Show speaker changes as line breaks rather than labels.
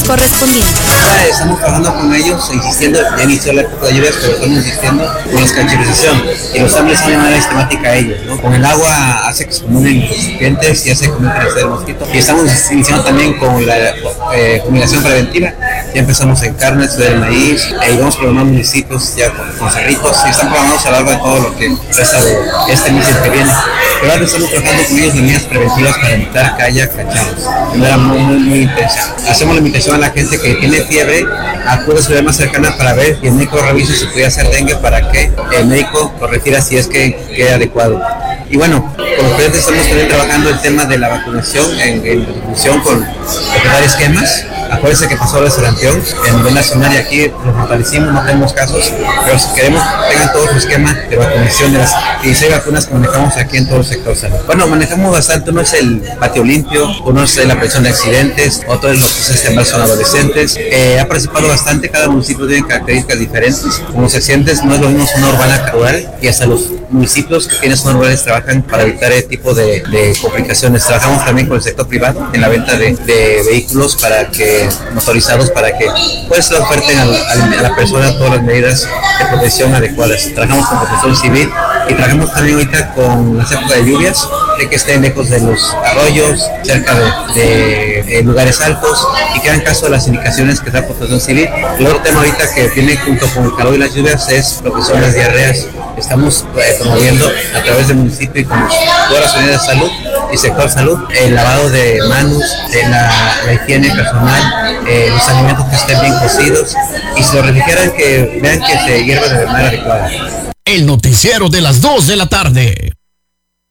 correspondiente.
Estamos trabajando con ellos, insistiendo, ya inició la época de lluvias, pero estamos insistiendo con la escacherización y los hombres de manera sistemática a ellos, ¿no? Con el agua hace que se acumulen los recipientes y hace que comience a crecer el mosquito. Y estamos iniciando también con la fumigación preventiva. Ya empezamos en carnes, del maíz, y vamos programando municipios ya con cerritos y están programados a lo largo de todo lo que resta de este mes que viene. Pero ahora estamos trabajando con ellos de medidas preventivas para evitar que haya cachados, de manera muy intensa. Hacemos la invitación a la gente que tiene fiebre, acude a su área más cercana para ver y el médico revise si puede hacer dengue para que el médico lo refiera si es que quede adecuado. Y bueno, con los clientes estamos también trabajando el tema de la vacunación en discusión con completar esquemas. Acuérdense que pasó el sarampión en nivel nacional y aquí lo fortalecimos, no tenemos casos, pero si queremos que tengan todo su esquema de vacunación de las 16 vacunas que manejamos aquí en todo el sector salud. Bueno, manejamos bastante, uno es el patio limpio, uno es la prevención de accidentes, otro es los procesos de embarazo en adolescentes. Ha participado bastante, cada municipio tiene características diferentes. Como los accidentes no es lo mismo zona urbana que rural y hasta los municipios que tienen zonas rurales trabajan para evitar este tipo de complicaciones. Trabajamos también con el sector privado en la venta de vehículos motorizados para que pues le oferten a la persona todas las medidas de protección adecuadas. Trabajamos con protección civil y trabajamos también ahorita con las épocas de lluvias, de que estén lejos de los arroyos, cerca de lugares altos y que hagan caso de las indicaciones que da protección civil. El otro tema ahorita que viene junto con el calor y las lluvias es lo que son las diarreas. Estamos promoviendo a través del municipio y con todas las unidades de salud y sector salud el lavado de manos, la higiene personal, los alimentos que estén bien cocidos y si lo refrigeran que vean que se hiervan de manera adecuada.
El noticiero de las 2 de la tarde.